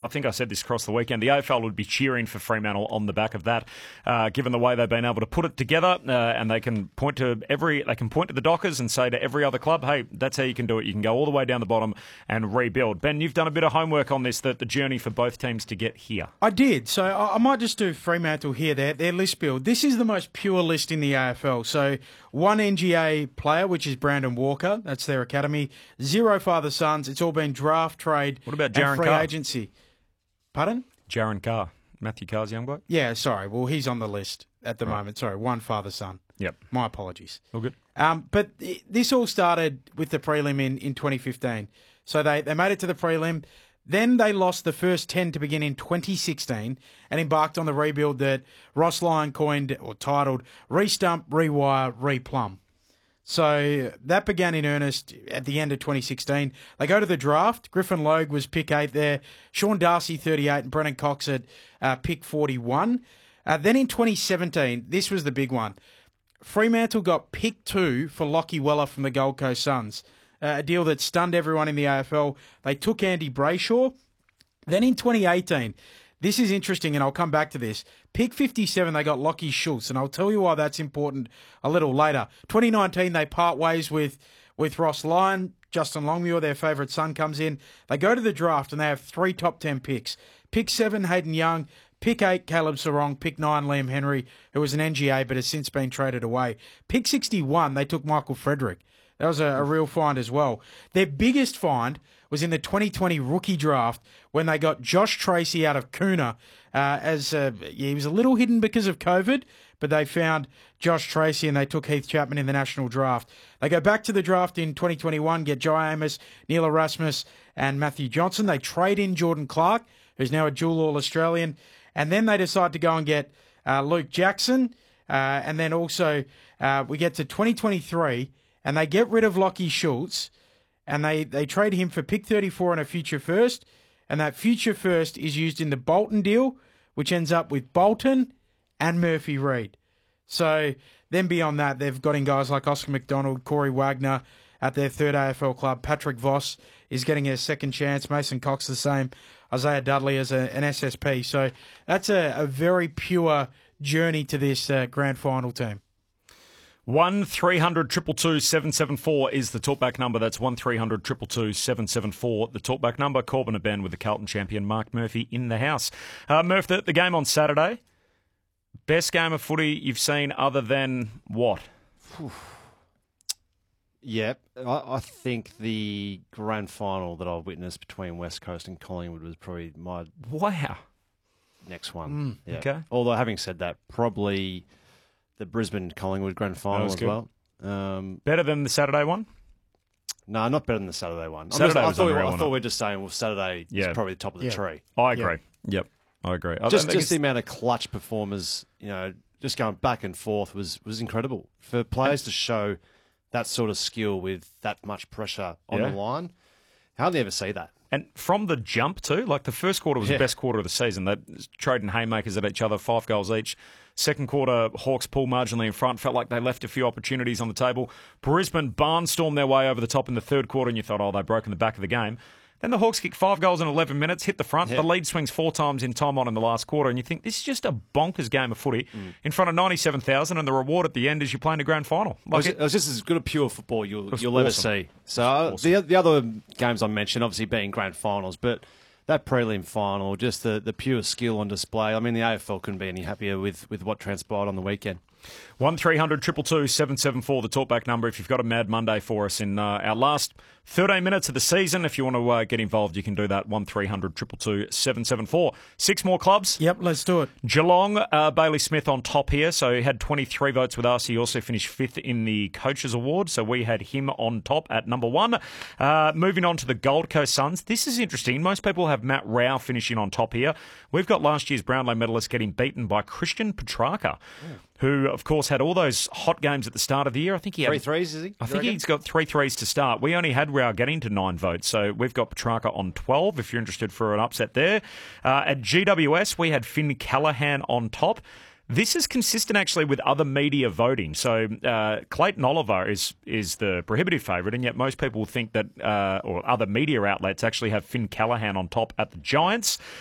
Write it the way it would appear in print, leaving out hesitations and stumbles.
think I said this across the weekend, the AFL would be cheering for Fremantle on the back of that, given the way they've been able to put it together, and they can point to the Dockers and say to every other club, hey, that's how you can do it. You can go all the way down the bottom and rebuild. Ben, you've done a bit of homework on this, the journey for both teams to get here. I did. So I might just do Fremantle here, their list build. This is the most pure list in the AFL. So one NGA player, which is Brandon Walker. That's their academy. 0 father-sons. It's all been draft, trade, what about and free Carr? Agency. Pardon? Jaron Carr. Matthew Carr's young bloke? Yeah, sorry. Well, he's on the list at the moment. Sorry, one father-son. Yep. My apologies. All good. But this all started with the prelim in 2015. So they made it to the prelim. Then they lost the first 10 to begin in 2016 and embarked on the rebuild that Ross Lyon coined or titled Restump, Rewire, Replumb. So that began in earnest at the end of 2016. They go to the draft. Griffin Logue was pick 8 there. Sean Darcy, 38, and Brennan Cox at pick 41. Then in 2017, this was the big one. Fremantle got pick 2 for Lockie Weller from the Gold Coast Suns. A deal that stunned everyone in the AFL. They took Andy Brayshaw. Then in 2018, this is interesting, and I'll come back to this. Pick 57, they got Lockie Schultz, and I'll tell you why that's important a little later. 2019, they part ways with Ross Lyon. Justin Longmuir, their favourite son, comes in. They go to the draft, and they have 3 top 10 picks. Pick 7, Hayden Young. Pick 8, Caleb Sarong. Pick 9, Liam Henry, who was an NGA but has since been traded away. Pick 61, they took Michael Frederick. That was a real find as well. Their biggest find was in the 2020 rookie draft when they got Josh Tracy out of Kuna. He was a little hidden because of COVID, but they found Josh Tracy and they took Heath Chapman in the national draft. They go back to the draft in 2021, get Jai Amos, Neil Erasmus, and Matthew Johnson. They trade in Jordan Clark, who's now a dual All-Australian. And then they decide to go and get Luke Jackson. And then also we get to 2023, and they get rid of Lockie Schultz, and they trade him for pick 34 and a future first. And that future first is used in the Bolton deal, which ends up with Bolton and Murphy Reid. So then beyond that, they've got in guys like Oscar McDonald, Corey Wagner at their third AFL club. Patrick Voss is getting a second chance. Mason Cox the same. Isaiah Dudley as an SSP. So that's a very pure journey to this grand final team. 1-300-222-774 is the talkback number. That's 1-300-222-774. The talkback number. Corbin and Ben with the Carlton champion Mark Murphy in the house. Murph, the game on Saturday. Best game of footy you've seen other than what? Yep. I think the grand final that I witnessed between West Coast and Collingwood was probably my next one. Yeah. Okay. Although having said that, probably the Brisbane-Collingwood grand final as well. Better than the Saturday one? No, not better than the Saturday one. I thought we were just saying, well, Saturday is probably the top of the tree. I agree. Yep, I agree. Just the amount of clutch performers, just going back and forth was incredible. For players to show that sort of skill with that much pressure on the line, hardly ever see that. And from the jump too, like the first quarter was the best quarter of the season. They're trading haymakers at each other, 5 goals each. Second quarter, Hawks pulled marginally in front. Felt like they left a few opportunities on the table. Brisbane barnstormed their way over the top in the third quarter, and you thought, they've broken the back of the game. Then the Hawks kick 5 goals in 11 minutes, hit the front. The lead swings 4 times in time on in the last quarter, and you think this is just a bonkers game of footy in front of 97,000, and the reward at the end is you're playing a grand final. It was just as good a pure football you'll ever see. So the other games I mentioned, obviously being grand finals, but that prelim final, just the pure skill on display. I mean, the AFL couldn't be any happier with what transpired on the weekend. 1-300-222-774, the talkback number. If you've got a Mad Monday for us in our last 13 minutes of the season, if you want to get involved, you can do that. 1-300-222-774. 6 more clubs. Yep, let's do it. Geelong, Bailey Smith on top here. So he had 23 votes with us. He also finished 5th in the Coaches Award. So we had him on top at number 1. Moving on to the Gold Coast Suns. This is interesting. Most people have Matt Rao finishing on top here. We've got last year's Brownlow medalist getting beaten by Christian Petrarca, who, of course, had all those hot games at the start of the year. I think he had 3 threes, is he? I think he's got 3 threes to start. We only had Rao getting to 9 votes, so we've got Petrarca on 12, if you're interested for an upset there. At GWS, we had Finn Callahan on top. This is consistent, actually, with other media voting. So Clayton Oliver is the prohibitive favourite, and yet most people think that, or other media outlets actually have Finn Callahan on top at the Giants.